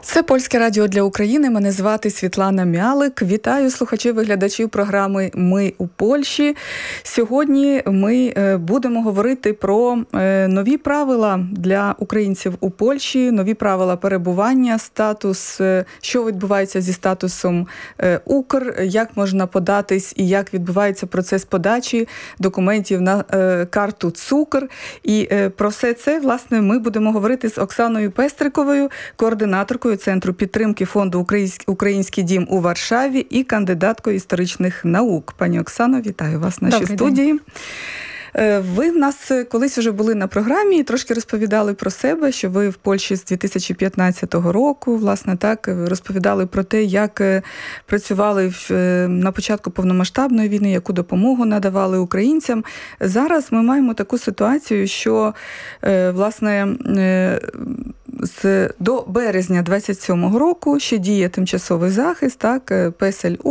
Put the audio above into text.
Це Польське радіо для України. Мене звати Світлана Мялик. Вітаю слухачів і глядачів програми «Ми у Польщі». Сьогодні ми будемо говорити про нові правила для українців у Польщі, нові правила перебування, статус, що відбувається зі статусом Укр, як можна податись і як відбувається процес подачі документів на карту Цукр. І про все це, власне, ми будемо говорити з Оксаною Пестриковою, координаторкою Центру підтримки фонду «Український дім» у Варшаві і кандидаткою історичних наук. Пані Оксано, вітаю вас в нашій студії. Ви в нас колись вже були на програмі і трошки розповідали про себе, що ви в Польщі з 2015 року, власне, так, розповідали про те, як працювали на початку повномасштабної війни, яку допомогу надавали українцям. Зараз ми маємо таку ситуацію, що, власне, до березня 27-го року ще діє тимчасовий захист, так, ПСЛУ,